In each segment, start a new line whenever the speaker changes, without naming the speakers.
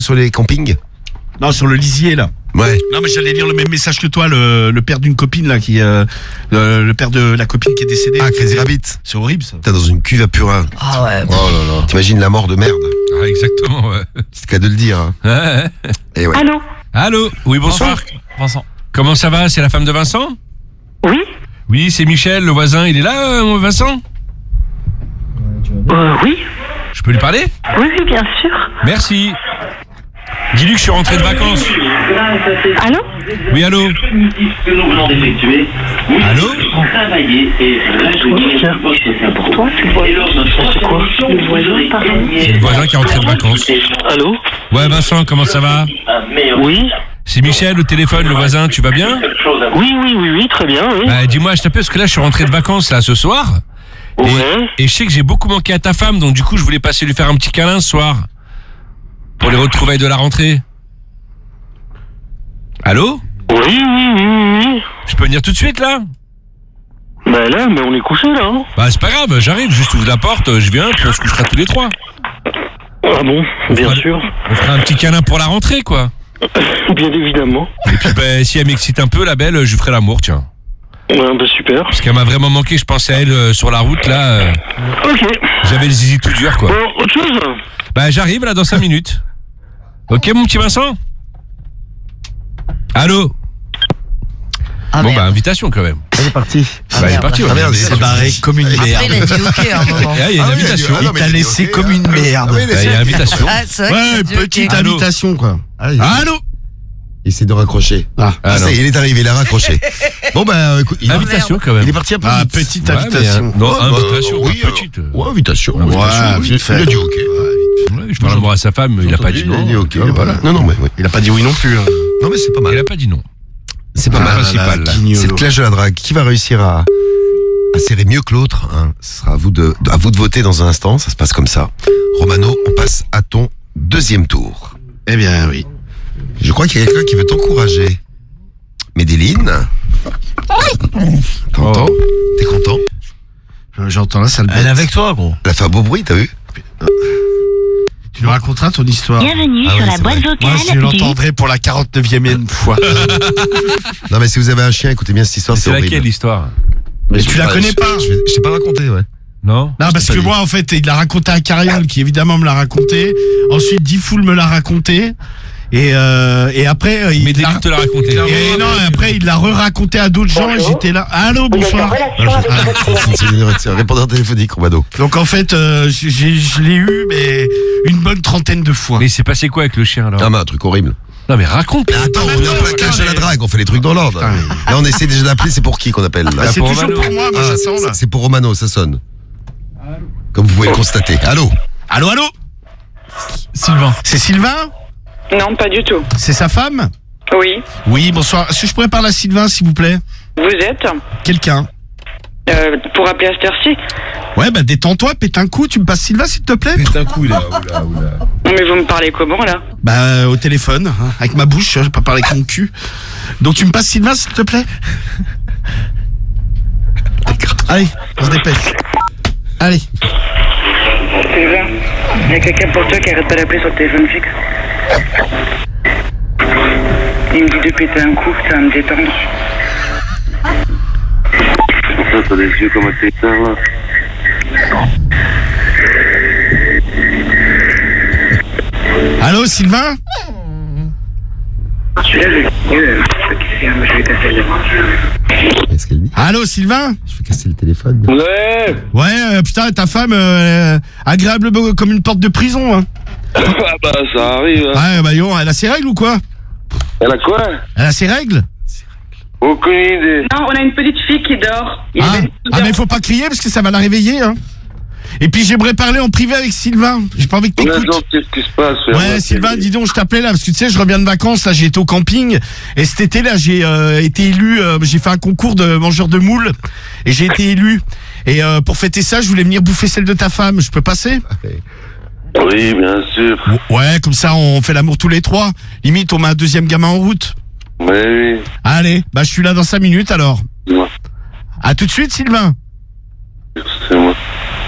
sur les campings?
Non, sur le lisier là.
Ouais.
Non, mais j'allais lire le même message que toi, le père d'une copine là, le père de la copine qui est décédée.
Ah, Crazy Rabbit.
C'est horrible ça.
T'es dans une cuve à purin.
Ah ouais.
Oh là là. T'imagines la mort de merde.
Ah, exactement, ouais.
C'est le cas de le dire. Hein.
Ouais.
Et ouais.
Allô?
Allô. Oui, bonsoir.
Vincent.
Comment ça va? C'est la femme de Vincent?
Oui?
Oui, c'est Michel, le voisin. Il est là, Vincent?
Oui?
Je peux lui parler?
Oui, bien sûr.
Merci. Dis-lui que je suis rentré de vacances.
Allô?
Oui, allô?
Que nous venons d'effectuer.
Allô?
Travailler et
C'est pour toi, c'est quoi? C'est quoi? Le voisin, pardon?
C'est le voisin qui est rentré de vacances.
Allô?
Ouais, Vincent, comment ça va?
Oui?
C'est Michel au téléphone, le voisin, tu vas bien?
Oui, très bien, oui.
Bah, dis-moi, je t'appelle parce que là, je suis rentré de vacances, là, ce soir.
Ouais.
Et je sais que j'ai beaucoup manqué à ta femme, donc du coup, je voulais passer lui faire un petit câlin ce soir. Pour les retrouvailles de la rentrée. Allô?
Oui.
Je peux venir tout de suite, là?
Bah là, mais on est couché là, hein.
Bah, c'est pas grave, j'arrive, juste ouvre la porte, je viens, puis on se couchera tous les trois.
Ah bon, bien sûr.
On fera un petit câlin pour la rentrée, quoi.
Bien évidemment.
Et puis, bah, si elle m'excite un peu, la belle, je lui ferai l'amour, tiens.
Ouais, bah super.
Parce qu'elle m'a vraiment manqué, je pensais à elle sur la route, là.
Ok.
J'avais le zizi tout dur, quoi.
Bon, autre chose?
Bah, j'arrive, là, dans 5 minutes. Ok, mon petit Vincent? Allô?
Ah,
Bon,
merde.
bah, invitation, quand même.
Elle est partie.
Bah, elle est
merde.
partie, ouais.
Ah merde,
Il s'est barré comme une
Après,
merde.
il a dit ok à un moment.
Ah, il y a une invitation.
Ah, non, mais
Il t'a
il a dit
laissé
ok,
comme
hein.
une merde.
Ah oui,
Bah, il y a une invitation.
Ah, c'est vrai
Ouais,
qu'il a dit ok.
petite
Allô?
invitation quoi.
Allô?
Allô?
Il essaie de raccrocher.
Ah,
Ah, ça
non.
y est, il est arrivé, il a raccroché. Bon, bah, écoute,
Invitation, quand même.
il est parti un peu
Ah,
vite.
petite
Ouais,
invitation.
mais, non,
Ouais, bah,
invitation,
oui,
pas petite.
Ouais, invitation.
Ouais,
invitation, oui.
vite fait.
Il a dit ok.
Ouais, je parle d'amour à sa femme, il a pas dit non.
Il a dit ok.
Il a pas
Voilà. Non, mais oui.
Il a pas dit oui non plus. Hein.
Non, mais c'est pas
Il
mal.
a pas dit non.
C'est pas
Ah,
mal.
là, principal, là.
C'est le clash de la drague. Qui va réussir à serrer mieux que l'autre, hein? Ce sera à vous de voter dans un instant. Ça se passe comme ça. Romano, on passe à ton deuxième tour.
Eh bien oui.
Je crois qu'il y a quelqu'un qui veut t'encourager. Médéline, t'entends? T'es content?
J'entends la salle.
Elle est avec toi, gros.
Elle a fait un beau bruit, t'as vu?
Tu nous raconteras ton histoire.
Bienvenue
Ah ouais,
sur la
c'est
boîte
vrai.
Moi, je
vocale
l'entendrai pour la 49e fois.
Non, mais si vous avez un chien, écoutez bien cette histoire, c'est
C'est
horrible.
laquelle l'histoire?
Mais tu la connais pas.
Je t'ai pas raconté, ouais.
Non?
Non, parce
pas
que
dit.
moi, en fait, il l'a raconté à Cariole, qui évidemment me l'a raconté. Ensuite, Diffoul me l'a raconté. Et après, il
Médéline te l'a raconté.
Et non, et après, il l'a re-raconté à d'autres gens et j'étais là. Allô, bonsoir.
C'est un répondeur téléphonique, Romano.
Donc en fait, je l'ai eu, mais une bonne trentaine de fois.
Mais c'est passé quoi avec le chien, alors?
Ah, mais un truc horrible.
Non, mais raconte.
Mais attends, on est en plein clash à la drague, on fait les trucs dans l'ordre.
Putain,
Là, on essaie déjà d'appeler, c'est pour qui qu'on appelle là?
Bah, c'est
pour
toujours
Romano.
pour moi, moi
Ah,
j'attends là.
c'est pour Romano, ça sonne. Comme vous pouvez le constater. Allô?
Allô, allô?
Sylvain.
C'est Sylvain?
Non, pas du tout.
C'est sa femme?
Oui.
Oui, bonsoir. Est-ce que je pourrais parler à Sylvain, s'il vous plaît?
Vous êtes
Quelqu'un?
pour appeler à cette heure-ci?
Ouais, bah détends-toi, pète un coup, tu me passes Sylvain, s'il te plaît?
Un coup, là.
Non, mais vous me parlez comment, là?
Bah, au téléphone, hein, avec ma bouche, je vais pas parler avec mon cul. Donc tu me passes Sylvain, s'il te plaît? Allez, on se dépêche. Allez.
Sylvain, il y a quelqu'un pour toi qui arrête pas d'appeler sur le téléphone fixe. Il me dit de péter un coup, ça va me détendre.
Ça, t'as des yeux comme un tétard, là.
Allô, Sylvain?
Celui-là, je vais casser le...
Qu'est-ce qu'elle dit?
Allô, Sylvain?
Je vais casser le téléphone.
Ouais.
Ouais, putain, ta femme, agréable comme une porte de prison, hein.
Ah bah, ça arrive. Hein.
Ouais, bah yo, elle a ses règles ou quoi?
Elle a quoi?
Elle a ses règles?
Aucune idée.
Non, on a une petite fille qui dort.
Ah, mais faut pas crier parce que ça va la réveiller, hein. Et puis j'aimerais parler en privé avec Sylvain. J'ai pas envie que
Non,
t'écoutes.
qu'est-ce qui se passe? frère?
Ouais, Sylvain, dis donc, je t'appelais là parce que tu sais, je reviens de vacances. Là, j'ai été au camping et cet été là, j'ai été élu. J'ai fait un concours de mangeur de moules et j'ai été élu. Et pour fêter ça, je voulais venir bouffer celle de ta femme. Je peux passer?
Oui, bien sûr.
Ouais, comme ça, on fait l'amour tous les trois. Limite, on met un deuxième gamin en route.
Oui.
Allez, bah je suis là dans 5 minutes alors.
Ouais.
À tout de suite, Sylvain.
C'est moi.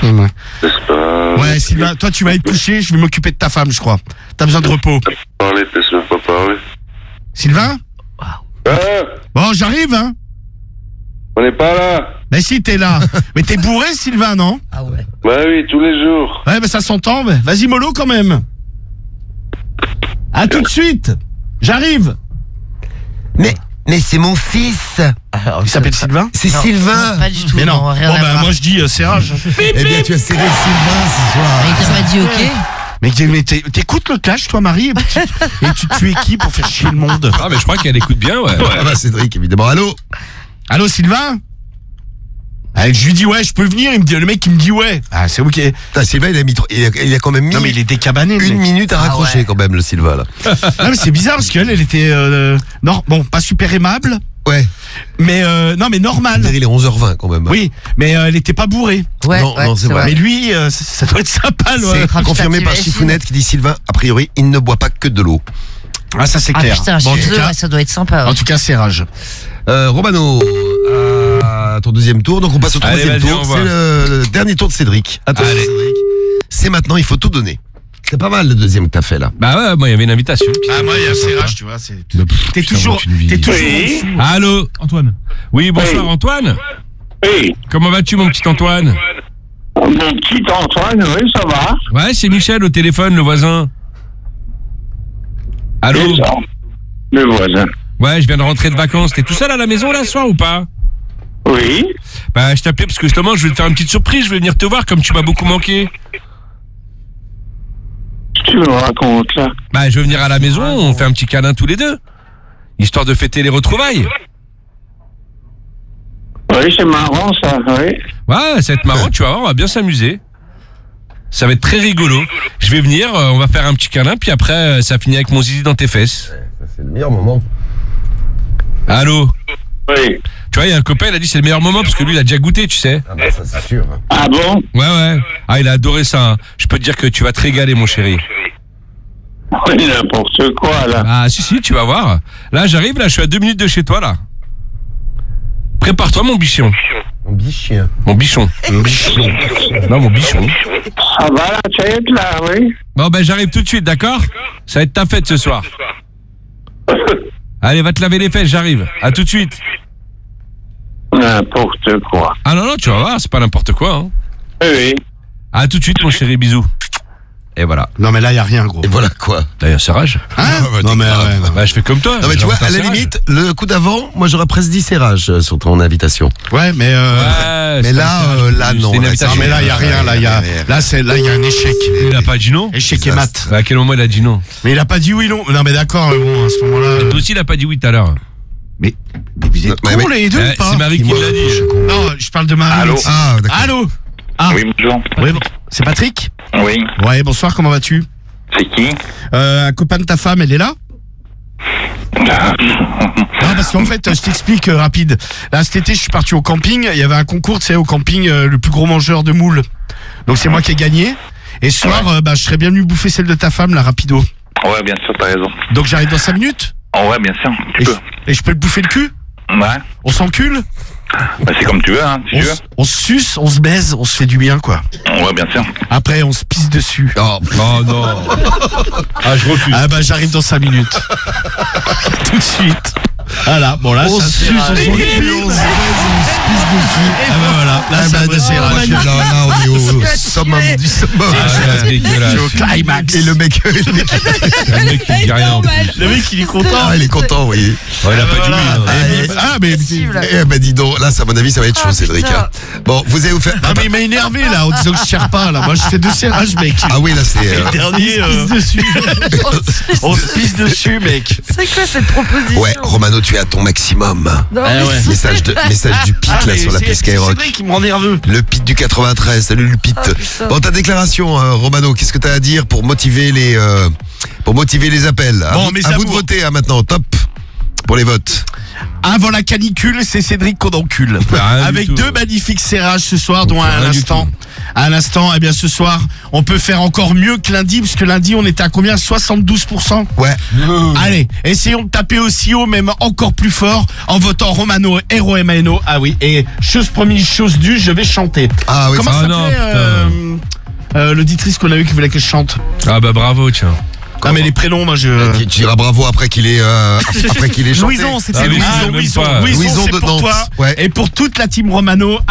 C'est pas...
Ouais, Sylvain, toi tu vas être couché, je vais m'occuper de ta femme, je crois. T'as besoin de repos.
Parler, t'es même pas parler.
Sylvain?
Ah,
Bon, j'arrive, hein?
on n'est pas là.
Mais si, t'es là. Mais t'es bourré, Sylvain, non?
Ah ouais.
Bah oui, tous les jours.
Ouais, bah ça s'entend. Mais vas-y, mollo, quand même. À tout de suite. J'arrive.
Mais c'est mon fils.
Il s'appelle Sylvain?
C'est
Non,
Sylvain.
non, pas du tout.
Mais non.
Rien
Bon,
à
bah,
voir.
moi je dis serrage.
Eh bien, tu as serré Sylvain ce soir.
Il t'a pas dit ok?
Mais t'écoutes le clash, toi, Marie? Et tu es qui pour faire chier le monde?
Ah, mais je crois qu'elle écoute bien, ouais.
Ah bah Cédric, évidemment. Allô?
Allô, Sylvain? Je lui dis ouais, je peux venir. Le mec, il me dit ouais. Ah, c'est ok.
Putain, Sylvain, il a quand même mis
Non, mais il est décabané. le
une
mec.
minute à raccrocher
ouais.
quand même, le Sylvain, là.
Non, mais c'est bizarre parce qu'elle était non, bon, pas super aimable,
Ouais.
mais non, mais normal.
Il est 11h20 quand même.
Oui, mais elle était pas bourrée.
Ouais,
Non,
ouais,
non, c'est vrai.
Mais lui, ça doit être sympa,
C'est
ouais.
Ah,
confirmé
putain,
par
t'imagines.
Chifounette qui dit Sylvain, a priori, il ne boit pas que de l'eau.
Ah, ça c'est
Ah
clair.
putain,
Bon, en
je suis
tout
désolé,
cas,
ouais, ça doit être sympa.
en
Ouais.
tout cas, c'est rage.
Romano, à ton deuxième tour. Donc on passe au
Allez,
troisième
vas-y,
tour.
on va.
C'est le dernier tour de Cédric. Attends,
Allez.
Cédric. C'est maintenant, il faut tout donner. C'est pas mal le deuxième que t'as fait là.
Bah ouais, moi, il y avait une invitation.
Ah, moi, il y a c'est rage, tu vois. T'es
putain,
toujours,
moi, tu me vis.
t'es toujours.
Oui.
en dessous.
Allô?
Antoine.
Oui, bonsoir, Antoine.
Oui.
Comment vas-tu, mon petit Antoine?
Mon petit Antoine, oui, ça va.
Ouais, c'est Michel au téléphone, le voisin. Allô?
C'est ça. Le voisin.
Ouais, je viens de rentrer de vacances. T'es tout seul à la maison, là, ce soir, ou pas?
Oui.
Bah, je t'appelais parce que justement, je vais te faire une petite surprise. Je vais venir te voir comme tu m'as beaucoup manqué.
Tu me racontes, là.
Bah, je vais venir à la maison, on fait un petit câlin tous les deux. Histoire de fêter les retrouvailles.
Oui, c'est marrant, ça, oui.
Ouais, ça va être marrant, tu vas voir, on va bien s'amuser. Ça va être très rigolo. Je vais venir, on va faire un petit câlin, puis après, ça finit avec mon zizi dans tes fesses.
Ça, c'est le meilleur moment.
Allô?
Oui.
Tu vois, il y a un copain, il a dit c'est le meilleur moment parce que lui, il a déjà goûté, tu sais.
Ah bah ça c'est sûr.
Ah bon?
Ouais, ouais. Ah, il a adoré ça. Hein. Je peux te dire que tu vas te régaler, mon chéri.
Oui, n'importe quoi, là.
Ah, si, tu vas voir. Là, j'arrive, là, je suis à 2 minutes de chez toi, là. Prépare-toi, mon bichon.
Mon bichien.
Mon bichon. Mon bichon. Non, mon bichon.
Ça va, la tête, là, oui?
Bon, ben, j'arrive tout de suite, d'accord? Ça va être ta fête ce soir. Allez, va te laver les fesses, j'arrive. À tout de suite.
N'importe quoi.
Ah non, tu vas voir, c'est pas n'importe quoi. Hein.
Oui.
À tout de suite, mon chéri, bisous. Et voilà.
Non, mais là, il y a rien, gros.
Et voilà quoi.
D'ailleurs, c'est rage.
Hein?
bah,
Non,
t'es
mais
grave.
ouais, non.
Bah, je fais comme toi.
Non mais tu vois,
J'invente un
à la
serrage.
limite, le coup d'avant, moi j'aurais presque dit serrage sur ton invitation.
Ouais, mais
Ouais,
mais
c'est
là,
un serrage.
là,
C'est
non,
une
là,
invitation.
non, mais là, il y a rien. Là, il y a, là, il y a un échec.
Il a pas dit non.
Échec et
Ça,
mat.
Bah, à quel moment il a dit non?
Mais il a pas dit oui, non. Non, mais d'accord, bon, à ce moment-là.
Toi aussi, il a pas dit oui tout à l'heure.
Mais vous êtes
Mais-
cons, les deux, ou pas?
C'est Marie qui
Dis-moi,
l'a dit.
je suis con.
Non, je parle de Marie.
Allô?
Ah d'accord.
Allô? Ah,
Oui, bonjour.
oui, bon. C'est Patrick?
Oui.
Ouais, bonsoir, comment vas-tu?
C'est qui?
Un copain de ta femme, elle est là? Non, parce qu'en fait, je t'explique rapide. Là, cet été, je suis parti au camping. Il y avait un concours, tu sais, au camping, le plus gros mangeur de moules. Donc, c'est moi qui ai gagné. Et ce soir, bah, je serais bien venu bouffer celle de ta femme, là, rapido.
Ouais, bien sûr, t'as raison.
Donc, j'arrive dans 5 minutes.
Oh, ouais, bien sûr.
Et, et je peux te bouffer le cul?
Ouais.
On s'encule?
Bah, c'est comme tu veux, hein, si tu veux.
On se suce, on se baise, on se fait du bien, quoi.
Ouais, bien sûr.
Après, on se pisse dessus.
Oh,
Oh non. Ah, je refuse.
Ah bah j'arrive dans 5 minutes. Tout de suite. Voilà, bon là
on
ça
se suce, on se recule, on se baise, on se pisse dessus.
Ah bah voilà, là
Ah
ça
bah,
va c'est
d'accord,
rage.
là on est au summum du summum.
Ah, c'est dégueulasse.
Au climax.
Et le mec,
Le mec, il dit rien. en plus.
Le mec il est content.
ah, il est content, oui.
Ouais, il a pas dit oui. hein.
Ah mais
Eh ben dis donc, là, ça, à mon avis, ça va être chaud, Cédric.
putain.
Hein. Bon, vous allez vous faire.
ah mais il m'a énervé là en disant que je cherche pas là. Moi je fais 2 serrages mec.
Ah oui, là, c'est.
Le dernier dessus. On se pisse dessus mec.
C'est quoi cette proposition?
Ouais, Romano, tu es à ton maximum.
Non,
Ah
mais
ouais.
Message du pit, là,
mais
sur la
c'est-
piste
c'est
Skyrock.
vrai qui me rend nerveux.
Le pit du 93. Salut, le pit.
Ah, putain.
Bon, ta déclaration, Romano, qu'est-ce que tu as à dire pour motiver les appels?
Bon, mes
à vous de
amours.
voter, hein, maintenant. Top. Pour les votes.
Avant la canicule, c'est Cédric Condoncule.
Rien
Avec
du tout.
deux magnifiques serrages ce soir, dont un à
Rien du
l'instant. À l'instant, eh bien ce soir, on peut faire encore mieux que lundi, puisque lundi on était à combien? 72%.
Ouais.
Allez, essayons de taper aussi haut, même encore plus fort, en votant Romano et Romano. Ah oui, et chose promise, chose due, je vais chanter.
Ah oui,
Comment
ça- Ah
s'appelait
non,
l'auditrice qu'on a eu qui voulait que je chante?
Ah bah bravo, tiens.
Ah mais les prénoms, moi je...
Qui dira bravo après qu'il ait chanté.
Louison, c'était
Ah oui,
Ah,
même
Louison,
pas.
Louison,
Louison
c'est
de
pour
Nantes.
toi
Ouais.
et pour toute la team Romano.